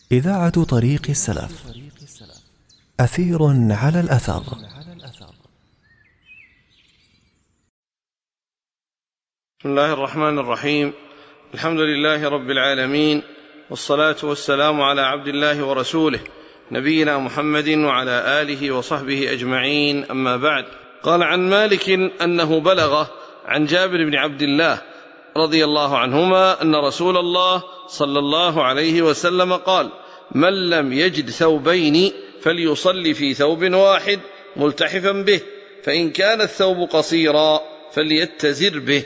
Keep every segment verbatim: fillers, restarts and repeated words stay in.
إذاعة طريق السلف. أثير على الأثر. بسم الله الرحمن الرحيم. الحمد لله رب العالمين، والصلاة والسلام على عبد الله ورسوله نبينا محمد وعلى آله وصحبه أجمعين، أما بعد. قال عن مالك أنه بلغه عن جابر بن عبد الله رضي الله عنهما أن رسول الله صلى الله عليه وسلم قال: من لم يجد ثوبين فليصلي في ثوب واحد ملتحفا به، فإن كان الثوب قصيرا فليتزر به.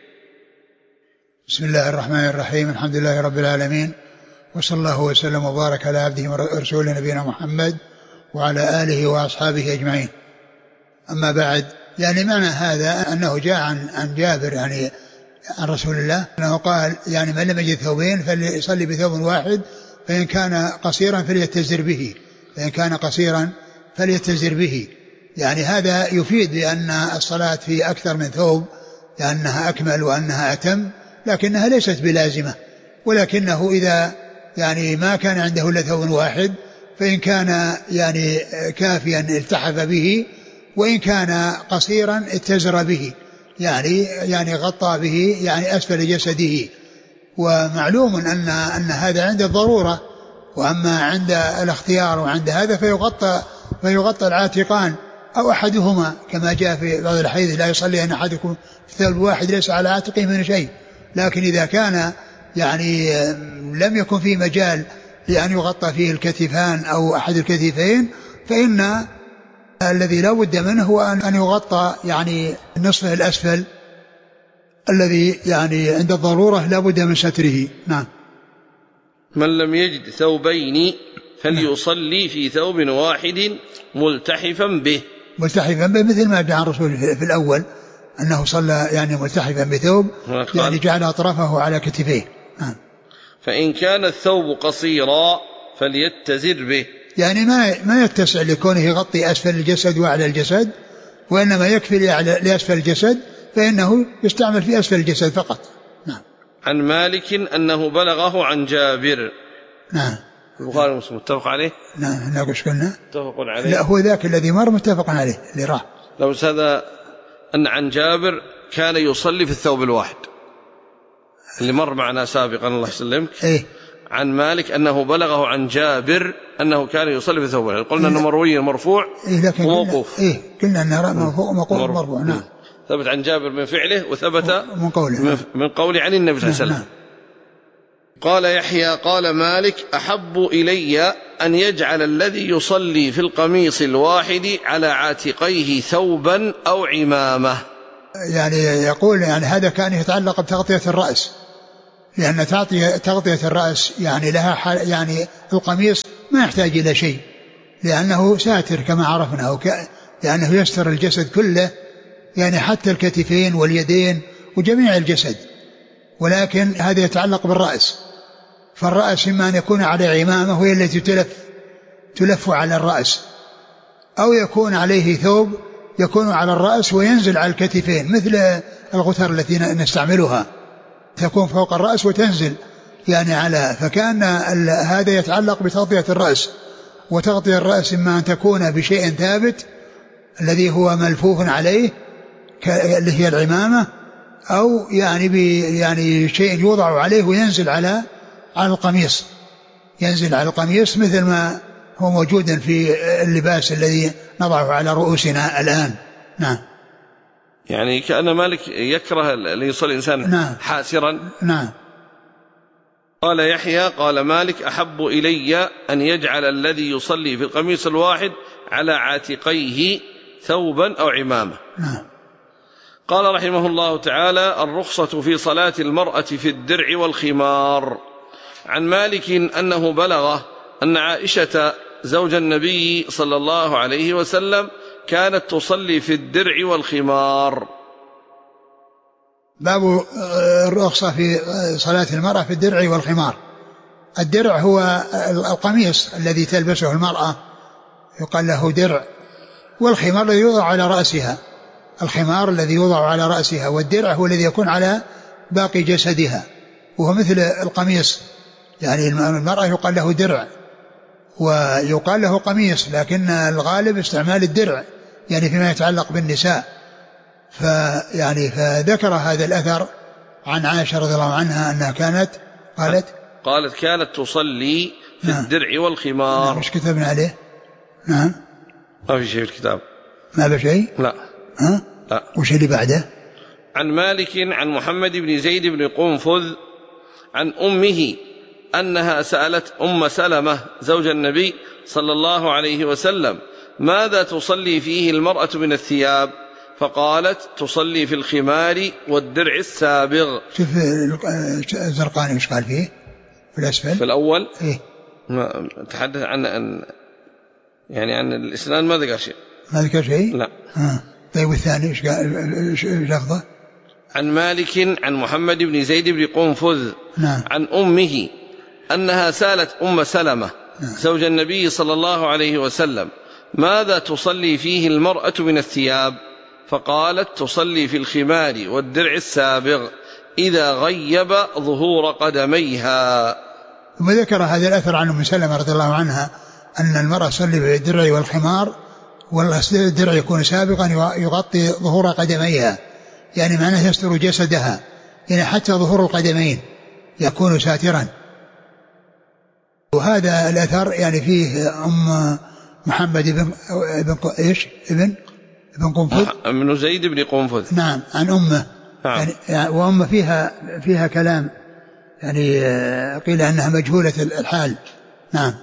بسم الله الرحمن الرحيم. الحمد لله رب العالمين، وصلى الله وسلم وبارك على عبده ورسوله نبينا محمد وعلى آله وأصحابه أجمعين، أما بعد. يعني معنى هذا أنه جاء عن, عن جابر يعني عن رسول الله أنه قال: يعني من لم يجد ثوبين فليصلي بثوب واحد، فإن كان قصيرا فليتزر به فإن كان قصيرا فليتزر به. يعني هذا يفيد بأن الصلاة في أكثر من ثوب لأنها أكمل وأنها أتم، لكنها ليست بلازمة، ولكنه إذا يعني ما كان عنده إلا ثوب واحد فإن كان يعني كافيا التحف به، وإن كان قصيرا اتزر به، يعني يعني غطى به يعني أسفل جسده. ومعلوم أن أن هذا عند الضرورة، وأما عند الاختيار وعند هذا فيغطى فيغطى العاتقان أو أحدهما، كما جاء في بعض الحديث: لا يصلي أن أحدكم في ثوب واحد ليس على عاتقه من شيء. لكن إذا كان يعني لم يكن في مجال لأن يغطى فيه الكتفان أو أحد الكتفين، فإن الذي لا بد منه هو أن يغطى يعني نصفه الأسفل الذي يعني عند الضرورة لا بد من ستره. نعم. من لم يجد ثوبين فليصلي في ثوب واحد ملتحفا به. ملتحفا به مثل ما جاء عن الرسول في الأول أنه صلى يعني ملتحفا بثوب، يعني جعل أطرافه على كتفيه. نعم. فإن كان الثوب قصيرا فليتزر به، يعني ما ما يتسع لكونه يغطي أسفل الجسد وأعلى الجسد، وإنما يكفي لأسفل الجسد، فإنه يستعمل في أسفل الجسد فقط. نعم. عن مالك أنه بلغه عن جابر. نعم. البخاري ومسلم متفق عليه. نعم. لا قش قلنا متفق عليه. لا، هو ذاك الذي مر متفق عليه اللي راح. لو هذا أن عن جابر كان يصلي في الثوب الواحد اللي مر معنا سابقا، الله يسلمك. إيه؟ عن مالك أنه بلغه عن جابر أنه كان يصلي في ثوب الواحد. قلنا أنه مروي مرفوع إيه وموقوف. إيه قلنا أنه مرفوع وموقوف مرفوع. نعم. ثبت عن جابر من فعله وثبت من قوله من قوله عن النبي صلى الله عليه وسلم. قال يحيى قال مالك: أحب إلي أن يجعل الذي يصلي في القميص الواحد على عاتقيه ثوبا أو عمامة. يعني يقول يعني هذا كان يتعلق بتغطية الرأس، لأن تغطية الرأس يعني لها يعني القميص ما يحتاج إلى شيء لأنه ساتر كما عرفنا، لأنه يستر الجسد كله، يعني حتى الكتفين واليدين وجميع الجسد. ولكن هذا يتعلق بالرأس، فالرأس إما أن يكون على عمامة وهي التي تلف تلف على الرأس، أو يكون عليه ثوب يكون على الرأس وينزل على الكتفين، مثل الغتر التي نستعملها تكون فوق الرأس وتنزل يعني على، فكان هذا يتعلق بتغطية الرأس. وتغطية الرأس إما أن تكون بشيء ثابت الذي هو ملفوف عليه اللي هي العمامة، أو يعني يعني شيء يوضع عليه وينزل على على القميص ينزل على القميص مثل ما هو موجود في اللباس الذي نضعه على رؤوسنا الآن. نعم. يعني كأن مالك يكره أن يصلي الإنسان نعم. حاسرا. نعم. قال يحيى قال مالك: أحب إلي أن يجعل الذي يصلي في القميص الواحد على عاتقيه ثوبا أو عمامة. نعم. قال رحمه الله تعالى: الرخصة في صلاة المرأة في الدرع والخمار. عن مالك أنه بلغه أن عائشة زوج النبي صلى الله عليه وسلم كانت تصلي في الدرع والخمار. باب الرخصة في صلاة المرأة في الدرع والخمار. الدرع هو القميص الذي تلبسه المرأة يقال له درع، والخمار الذي يوضع على رأسها الخمار الذي يوضع على رأسها والدرع هو الذي يكون على باقي جسدها، وهو مثل القميص يعني المرأة يقال له درع ويقال له قميص، لكن الغالب استعمال الدرع يعني فيما يتعلق بالنساء. فيعني فذكر هذا الأثر عن عائشة رضي الله عنها أنها كانت قالت قالت كانت تصلي في نعم. الدرع والخمار. نعم. مش كتبنا عليه؟ نعم ما في شيء في الكتاب. ما بشيء؟ لا. ها؟ لا. وش اللي بعده؟ عن مالك عن محمد بن زيد بن قنفذ عن أمه أنها سألت أم سلمة زوج النبي صلى الله عليه وسلم ماذا تصلي فيه المرأة من الثياب؟ فقالت تصلي في الخمار والدرع السابغ. شوف الزرقاني وش قال فيه في الأسفل في الأول إيه؟ ما تحدث عن أن يعني عن الإسناد ما ذكر شيء. ما ذكر شيء؟ لا. آه. طيب والثاني ايش قال لفظه؟ عن مالك عن محمد بن زيد بن قنفذ نعم. عن أمه أنها سألت أم سلمة نعم. زوج النبي صلى الله عليه وسلم ماذا تصلي فيه المرأة من الثياب؟ فقالت تصلي في الخمار والدرع السابغ إذا غيب ظهور قدميها. ثم ذكر هذا الأثر عن أم سلمة رضي الله عنها أن المرأة تصلي بالدرع والخمار والدرع يكون سابقا يغطي ظهور قدميها، يعني معناه يستر جسدها، يعني حتى ظهور القدمين يكون ساترا. وهذا الأثر يعني فيه أم محمد بن ابن ايش ابن ابن قنفذ ابن زيد بن قنفذ نعم عن أمه نعم. يعني وأمه فيها فيها كلام، يعني قيل أنها مجهولة الحال. نعم.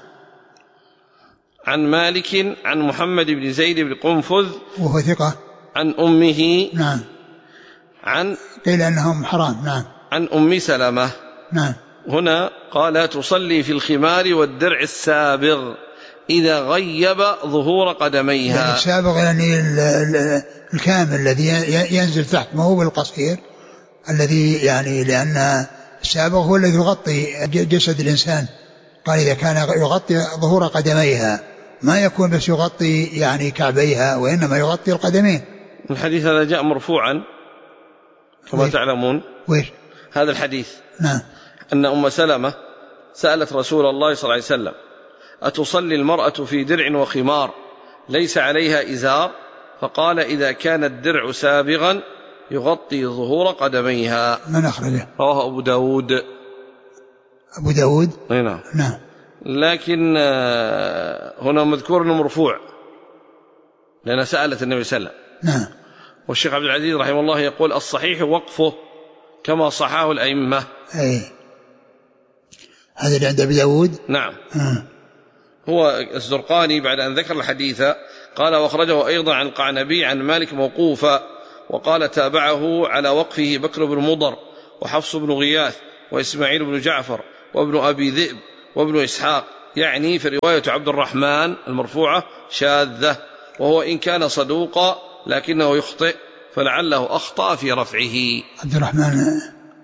عن مالك عن محمد بن زيد بن قنفذ وهو ثقة عن أمه نعم عن قيل أنهم حرام. نعم. عن أم سلمة نعم. هنا قال تصلي في الخمار والدرع السابغ إذا غيب ظهور قدميها. يعني السابغ يعني الكامل الذي ينزل تحت، ما هو بالقصير الذي يعني، لأن السابغ هو الذي يغطي جسد الإنسان. قال إذا كان يغطي ظهور قدميها، ما يكون بس يغطي يعني كعبيها، وإنما يغطي القدمين. الحديث هذا جاء مرفوعا كما ويش؟ تعلمون. ويش هذا الحديث نعم. أن أم سلمة سألت رسول الله صلى الله عليه وسلم أتصلي المرأة في درع وخمار ليس عليها إزار؟ فقال إذا كان الدرع سابغا يغطي ظهور قدميها. من أخرجه؟ رواه أبو داود. أبو داود نعم. نعم. لكن هنا مذكور أنه مرفوع لأن سألت النبي صلى الله عليه وسلم. نعم. والشيخ عبد العزيز رحمه الله يقول الصحيح وقفه كما صحاه الأئمة. أي هذا اللي عند أبي داود. نعم. آه. هو الزرقاني بعد أن ذكر الحديث قال واخرجه أيضا عن القعنبي عن مالك موقوفا، وقال تابعه على وقفه بكر بن مضر وحفص بن غياث وإسماعيل بن جعفر وابن أبي ذئب وابن إسحاق، يعني في رواية عبد الرحمن المرفوعة شاذة، وهو إن كان صدوقا لكنه يخطئ فلعله أخطأ في رفعه. عبد الرحمن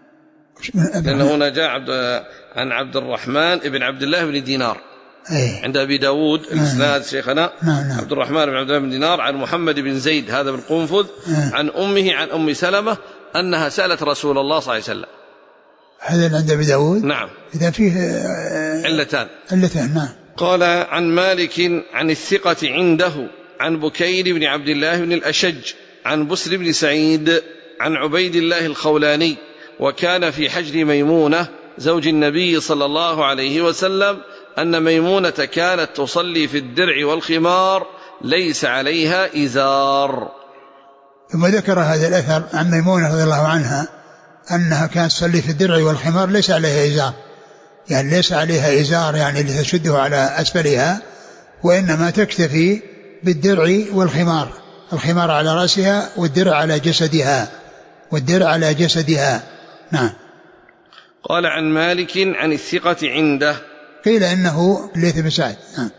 لأنه هنا جاء عبد عن عبد الرحمن ابن عبد الله بن دينار. أيه. عند أبي داود الإسناد شيخنا نعم نعم. عبد الرحمن بن عبد الله بن دينار عن محمد بن زيد هذا بن قنفذ عن أمه عن أم سلمة أنها سألت رسول الله صلى الله عليه وسلم. هذا اللي عند أبي داود. نعم. إذا فيه علتان. علتان. نعم. قال عن مالك عن الثقة عنده عن بكير بن عبد الله بن الأشج عن بسر بن سعيد عن عبيد الله الخولاني، وكان في حجر ميمونة زوج النبي صلى الله عليه وسلم أن ميمونة كانت تصلي في الدرع والخمار ليس عليها إزار. ثم ذكر هذا الأثر عن ميمونة رضي الله عنها أنها كانت تصلي في الدرع والخمار ليس عليها إزار، يعني ليس عليها إزار يعني لتشده على أسفلها، وإنما تكتفي بالدرع والخمار، الخمار على رأسها والدرع على جسدها، والدرع على جسدها. نعم. قال عن مالك عن الثقة عنده قيل إنه الليث بن سعد. نعم.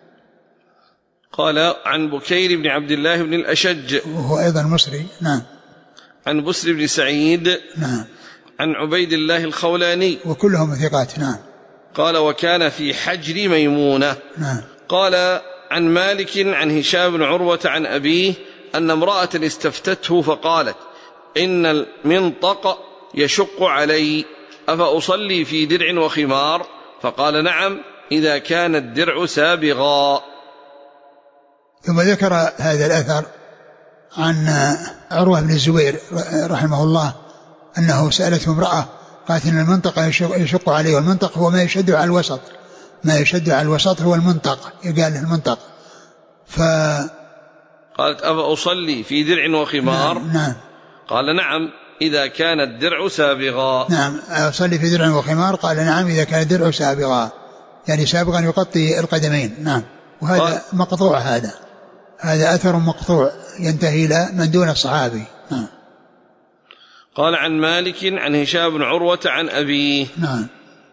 قال عن بكير بن عبد الله بن الأشج وهو أيضا مصري. نعم. عن بسر بن سعيد. نعم. عن عبيد الله الخولاني وكلهم ثقات. نعم. قال وكان في حجر ميمونة. نعم. قال عن مالك عن هشام بن عروة عن أبيه أن امرأة استفتته فقالت إن المنطق يشق علي أفأصلي في درع وخمار؟ فقال نعم إذا كان الدرع سابغا. ثم ذكر هذا الأثر عن عروة بن الزبير رحمه الله أنه سألته امرأة قالت إن المنطق يشق عليه، والمنطق هو ما يشد على الوسط، ما يشد على الوسط هو المنطق، يقال له المنطق. ف قالت أفأصلي في درع وخمار؟ نعم, نعم. قال نعم إذا كان الدرع سابغا. نعم أصلي في درع وخمار، قال نعم إذا كان الدرع سابغا، يعني سابغا يغطي القدمين. نعم. وهذا قال مقطوع، هذا هذا أثر مقطوع ينتهي إلى من دون الصحابي. نعم. قال عن مالك عن هشام بن عروة عن أبيه. نعم.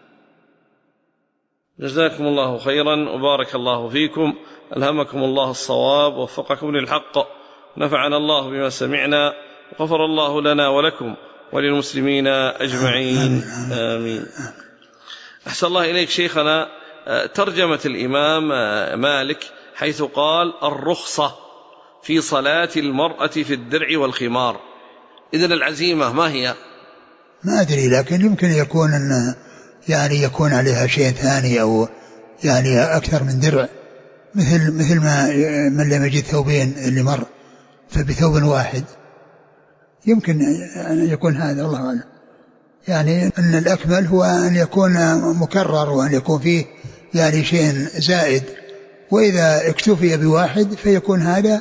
جزاكم الله خيرا وبارك الله فيكم، ألهمكم الله الصواب ووفقكم للحق، نفعنا الله بما سمعنا وغفر الله لنا ولكم وللمسلمين أجمعين، آمين. أحسن الله إليك شيخنا، ترجمة الإمام مالك حيث قال الرخصة في صلاة المرأة في الدرع والخمار، إذن العزيمة ما هي؟ ما أدري، لكن يمكن يكون أن يعني يكون عليها شيء ثاني أو يعني أكثر من درع، مثل مثل ما من لم يجد ثوبين اللي مر فبثوب واحد، يمكن أن يكون هذا، والله أعلم. يعني أن الأكمل هو أن يكون مكرر وأن يكون فيه يعني شيء زائد، وإذا اكتفي بواحد فيكون هذا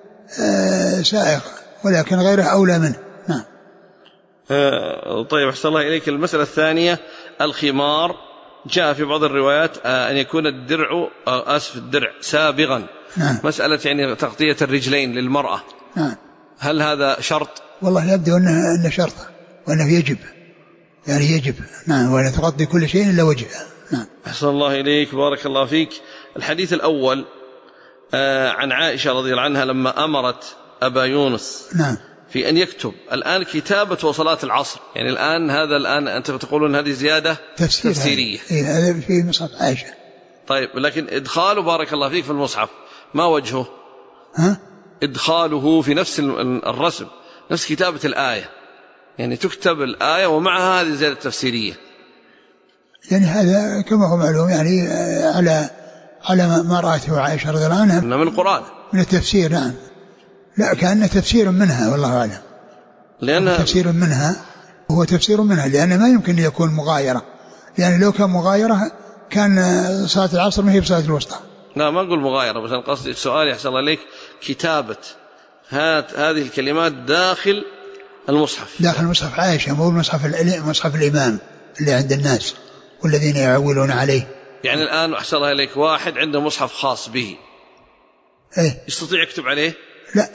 سائغ، ولكن غيره أولى منه. نعم. آه طيب أحسن الله إليك. المسألة الثانية الخمار، جاء في بعض الروايات آه أن يكون الدرع آه أسف الدرع سابغا. نعم. مسألة يعني تغطية الرجلين للمرأة. نعم. هل هذا شرط؟ والله يبدو أنه, أنه شرط وأنه يجب، يعني يجب. نعم. ولا تغطي كل شيء إلا وجهها. نعم. أحسن الله إليك بارك الله فيك. الحديث الأول آه عن عائشة رضي الله عنها لما أمرت أبا يونس نعم. في أن يكتب الآن كتابة وصلاة العصر، يعني الآن هذا الآن أنت تقولون هذه زيادة تفسير تفسيرية. إيه هذا في مصحف عائشة. طيب لكن إدخاله بارك الله فيك في المصحف ما وجهه؟ ها؟ إدخاله في نفس الرسم، نفس كتابة الآية، يعني تكتب الآية ومعها هذه زيادة تفسيرية. يعني هذا كما هو معلوم يعني على على ما رأته عائشة رضي الله عنها من القرآن، من التفسير. نعم. لا كأنه تفسير منها، والله أعلم. لأن تفسير منها هو تفسير منها، لأن ما يمكن يكون مغايرة، لأن لو كان مغايرة كان صلاة العصر ما هي بصلاة الوسطى. لا ما أقول مغايرة، بس قصدي سؤالي يحصل عليك كتابة هات هذه الكلمات داخل المصحف، داخل المصحف عائشة، مو المصحف مصحف الإمام اللي عند الناس والذين يعولون عليه. يعني الآن أحسن الله إليك واحد عنده مصحف خاص به، إيه؟ يستطيع يكتب عليه؟ لا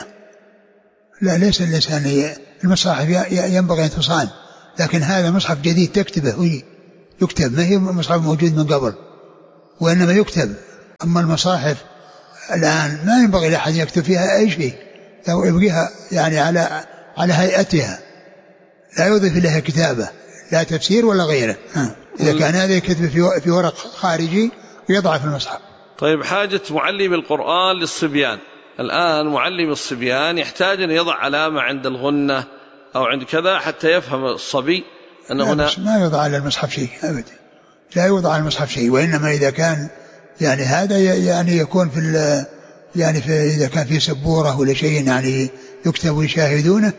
لا ليس اللسان، المصاحف ينبغي أن تصان، لكن هذا مصحف جديد تكتبه يكتب، ما هي مصحف موجود من قبل وإنما يكتب. أما المصاحف الآن ما ينبغي لأحد يكتب فيها أي شيء، لو يبقيها يعني على على هيئتها، لا يضيف لها كتابة لا تفسير ولا غيره. إذا كان هذا يكتب في في ورق خارجي ويضع في المصحف. طيب حاجة معلم القرآن للصبيان، الآن معلم الصبيان يحتاج أن يضع علامة عند الغنة أو عند كذا حتى يفهم الصبي أن هنا ما يوضع على المصحف شيء أبدا، لا يوضع على المصحف شيء، وإنما إذا كان يعني هذا يعني يكون في يعني في إذا كان في سبورة ولا شيء يعني يكتب ويشاهدونه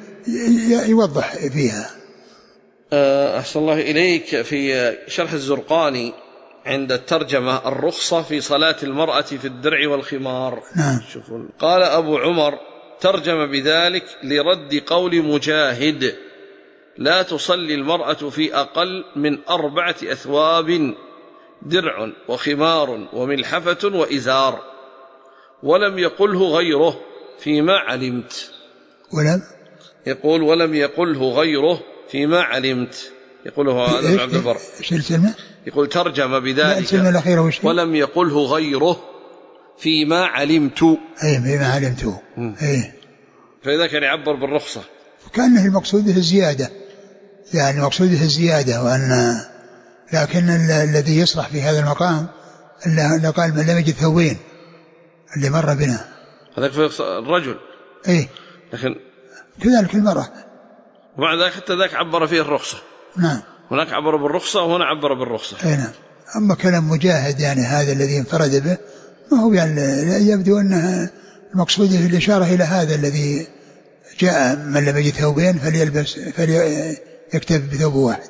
يوضح فيها. أحسن الله إليك. في شرح الزرقاني عند الترجمة الرخصة في صلاة المرأة في الدرع والخمار. نعم. شوفون قال أبو عمر ترجم بذلك لرد قول مجاهد لا تصلي المرأة في أقل من أربعة أثواب درع وخمار وملحفة وإزار، ولم يقله غيره فيما علمت. ولم يقول ولم يقله غيره فيما علمت، يقوله هذا عبد البر، يقول ترجم بذلك ولم يقله غيره فيما علمت. أي فيما علمت. أي فإذا كان يعبر بالرخصة كأنه المقصود به الزيادة، يعني المقصود به الزيادة، وأن لكن الذي يصلح في هذا المقام اللي قال من لم يجد ثوبين اللي مر بنا هذاك في الرجل. إيه لكن كذلك المرأة، ومع ذلك حتى ذاك عبر فيه الرخصة. نعم. هناك عبر بالرخصة وهنا عبر بالرخصة. أي نعم. أما كلام مجاهد يعني هذا الذي انفرد به ما هو يعني يبدو أنها المقصود في الإشارة إلى هذا الذي جاء من لم يجد ثوبين فليلبس فليكتفي بثوب واحد.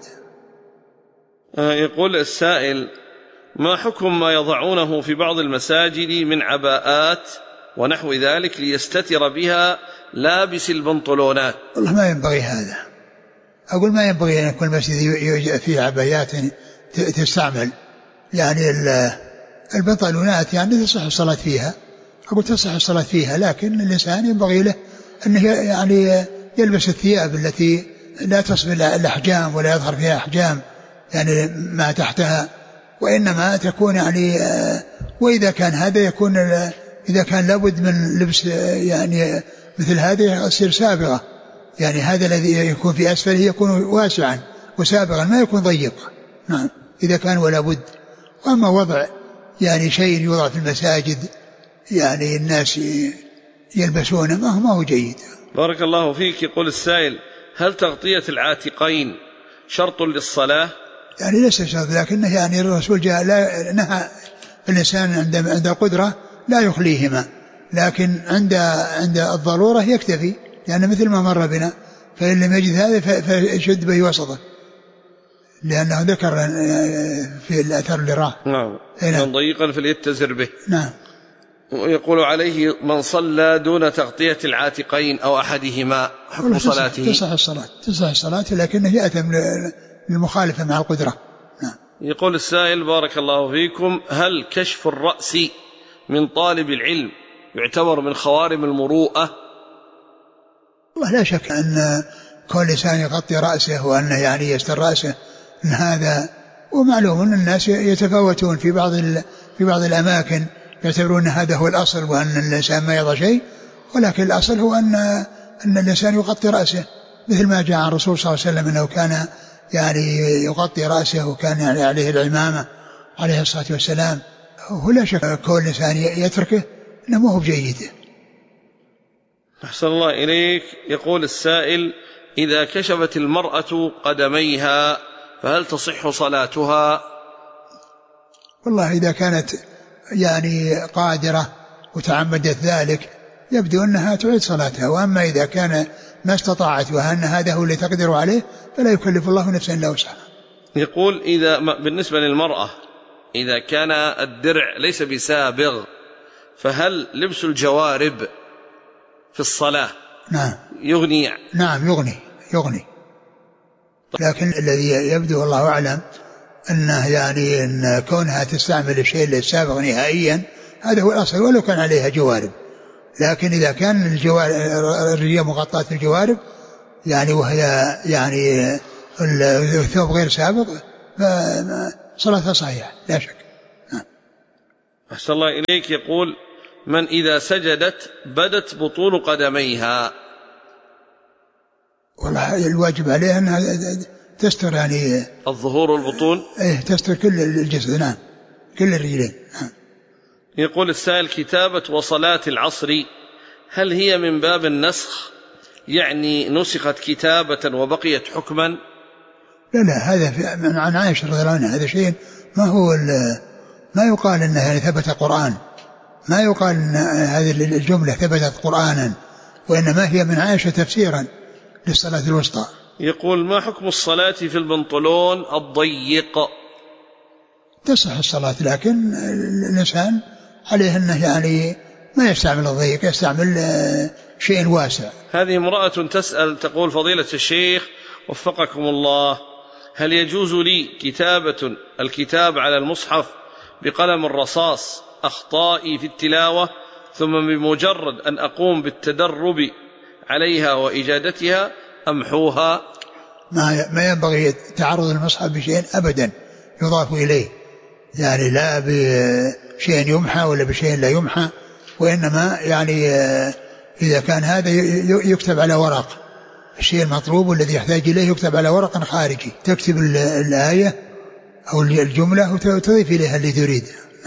يقول السائل: ما حكم ما يضعونه في بعض المساجد من عباءات ونحو ذلك ليستتر بها لابس البنطلونات؟ والله ما ينبغي هذا، أقول ما ينبغي أن يكون المسجد يوجد فيه عبايات تستعمل، يعني البنطلونات يعني تصح الصلاة فيها، أقول تصح الصلاة فيها، لكن الإنسان ينبغي له أنه يعني يلبس الثياب التي لا تصل الأحجام ولا يظهر فيها أحجام يعني ما تحتها، وإنما تكون يعني وإذا كان هذا يكون إذا كان لابد من لبس يعني مثل هذه يصير سابغة، يعني هذا الذي يكون في أسفله يكون واسعا وسابغا ما يكون ضيقا. نعم إذا كان ولا بد. وأما وضع يعني شيء يوضع في المساجد يعني الناس يلبسونه ما هو ما هو جيد. بارك الله فيك. يقول السائل: هل تغطية العاتقين شرط للصلاة؟ يعني ليس شرط، لكنه يعني الرسول جاء لا نهى الإنسان عند عند القدرة لا يخليهما، لكن عند عند الضرورة يكتفي، لأن يعني مثل ما مر بنا فإن لم يجد هذا فيشد به وسطه، لأنه ذكر في الأثر اللي راه. نعم. من ضيقا فليتزر به. نعم. ويقول عليه: من صلى دون تغطية العاتقين أو أحدهما حكم صلاته؟ تصح الصلاة تصح الصلاة لكنه يأثم للمخالفة مع القدرة. نعم. يقول السائل: بارك الله فيكم، هل كشف الرأس من طالب العلم يعتبر من خوارم المروءة؟ والله لا شك أن كل إنسان يغطي رأسه وأنه يعني يستر رأسه من هذا، ومعلوم أن الناس يتفاوتون في بعض في بعض الأماكن يعتبرون هذا هو الأصل وأن الإنسان ما يضع شيء، ولكن الأصل هو أن أن الإنسان يغطي رأسه، مثل ما جاء عن الرسول صلى الله عليه وسلم أنه كان يعني يغطي رأسه وكان يعني عليه العمامة عليه الصلاة والسلام. ولا شك كل إنسان يتركه إنه ما هو بجيد. أحسن الله إليك. يقول السائل: إذا كشفت المرأة قدميها فهل تصح صلاتها؟ والله إذا كانت يعني قادرة وتعمدت ذلك يبدو أنها تعيد صلاتها، وأما إذا كان ما استطاعت وأن هذا هو اللي تقدر عليه فلا يكلف الله نفسا إلا وسعها. يقول: إذا بالنسبة للمرأة إذا كان الدرع ليس بسابغ فهل لبس الجوارب في الصلاة نعم يغني؟ نعم يغني يغني لكن الذي يبدو الله أعلم أنه يعني أن كونها تستعمل الشيء السابغ نهائيا هذا هو الأصل ولو كان عليها جوارب، لكن إذا كان الجوارب الرجال مغطاة الجوارب يعني وهي يعني الثوب غير سابغ فصلاتها صحيحة لا شك. أحسن الله إليك. يقول: من إذا سجدت بدت بطول قدميها؟ والله الواجب عليها أنها تستر يعني الظهور والبطون. إيه تستر كل الجسد. نعم كل الرجلين. نعم. يقول السائل: كتابة وصلاة العصر هل هي من باب النسخ، يعني نسخت كتابة وبقيت حكما؟ لا لا هذا عن عائشة رضي الله عنها، هذا شيء ما هو ما يقال أنه يعني ثبت قرآن، ما يقال أن هذه الجملة ثبتت قرآنا، وإنما هي من عائشة تفسيرا للصلاة الوسطى. يقول: ما حكم الصلاة في البنطلون الضيق؟ تصح الصلاة، لكن الإنسان عليه أنه يعني ما يستعمل الضيق، يستعمل شيء واسع. هذه امرأة تسأل تقول: فضيلة الشيخ وفقكم الله، هل يجوز لي كتابة الكتاب على المصحف بقلم الرصاص أخطائي في التلاوة ثم بمجرد أن أقوم بالتدرب عليها وإجادتها أمحوها؟ ما ينبغي تعرض المصحف بشيء أبدا يضاف إليه، يعني لا بشيء يمحى ولا بشيء لا يمحى، وإنما يعني إذا كان هذا يكتب على ورق، الشيء المطلوب والذي يحتاج إليه يكتب على ورق خارجي، تكتب الآية أو الجملة وتضيف إليها اللي تريد.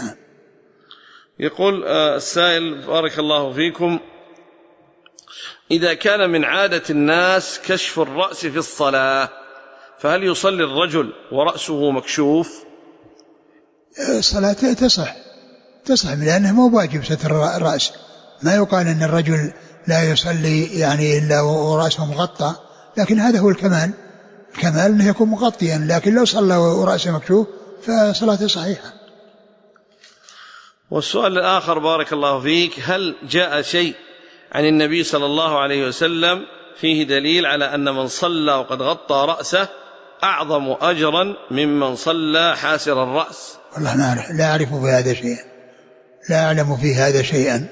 يقول السائل: بارك الله فيكم، إذا كان من عادة الناس كشف الرأس في الصلاة فهل يصلي الرجل ورأسه مكشوف؟ الصلاة تصح تصح لأنه مو واجب ستر الرأس. ما يقال أن الرجل لا يصلي يعني إلا ورأسه مغطى، لكن هذا هو الكمال، الكمال أنه يكون مغطيا، لكن لو صلى ورأسه مكشوف فصلاته صحيحة. والسؤال الآخر بارك الله فيك: هل جاء شيء عن النبي صلى الله عليه وسلم فيه دليل على أن من صلى وقد غطى رأسه أعظم أجرا ممن صلى حاسر الرأس؟ والله ما أعرف، لا أعرف في هذا شيئا، لا أعلم في هذا شيئا.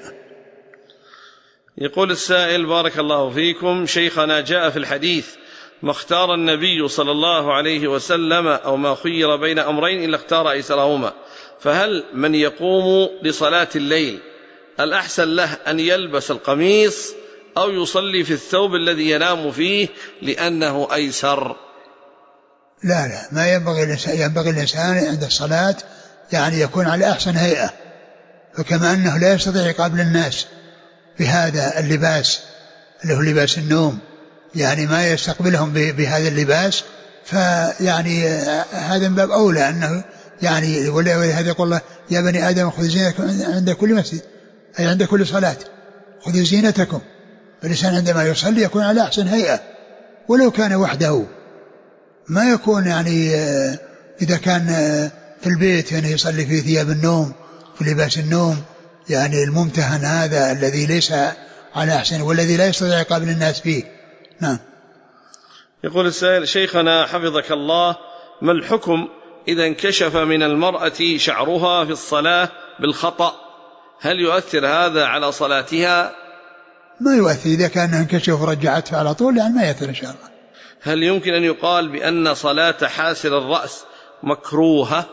يقول السائل: بارك الله فيكم شيخنا، جاء في الحديث: ما اختار النبي صلى الله عليه وسلم أو ما خير بين أمرين إلا اختار أيسرهما، فهل من يقوم لصلاة الليل الأحسن له أن يلبس القميص أو يصلي في الثوب الذي ينام فيه لأنه أيسر؟ لا لا ما ينبغي الإنسان, ينبغي الإنسان عند الصلاة يعني يكون على أحسن هيئة، فكما أنه لا يستطيع يقابل الناس بهذا اللباس اللي هو لباس النوم، يعني ما يستقبلهم بهذا اللباس، فيعني هذا من باب أولى أنه يعني ولهذا يقول الله: يا بني آدم خذوا زينتكم عند كل مسجد، أي عند كل صلاة خذوا زينتكم. فالإنسان عندما يصلي يكون على أحسن هيئة ولو كان وحده، ما يكون يعني إذا كان في البيت يعني يصلي في ثياب النوم في لباس النوم، يعني الممتهن هذا الذي ليس على أحسن والذي لا يستطيع يقابل الناس فيه. نعم. يقول السائل: شيخنا حفظك الله، ما الحكم إذا انكشف من المرأة شعرها في الصلاة بالخطأ؟ هل يؤثر هذا على صلاتها؟ ما يؤثر، إذا كان انكشف ورجعته على طول يعني ما يؤثر إن شاء الله. هل يمكن أن يقال بأن صلاة حاسر الرأس مكروهة؟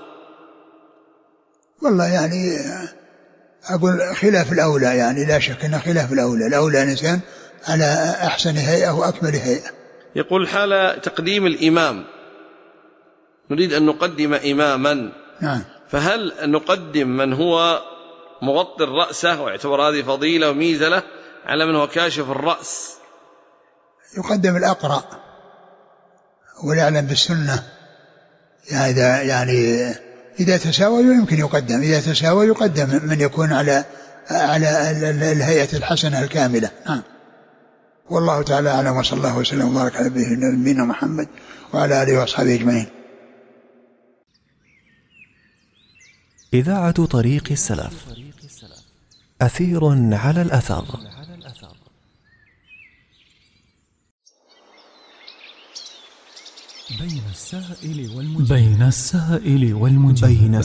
والله يعني أقول خلاف الأولى، يعني لا شك أن خلاف الأولى، الأولى الإنسان على أحسن هيئة وأكمل هيئة. يقول: حال تقديم الإمام نريد أن نقدم إماما، نعم، فهل نقدم من هو مغطي الرأس واعتبر هذه فضيلة وميزة له على من هو كاشف الرأس؟ يقدم الأقرأ والأعلم بالسنة، يعني إذا, يعني إذا تساوى يمكن يقدم، إذا تساوى يقدم من يكون على على الهيئة الحسنة الكاملة. نعم. والله تعالى أعلم، وصلى الله وسلم وبارك على نبينا محمد وعلى آله وأصحابه أجمعين. إذاعة طريق السلف، أثير على الأثر. بين السائل والمجيب، بين السائل والمجيب.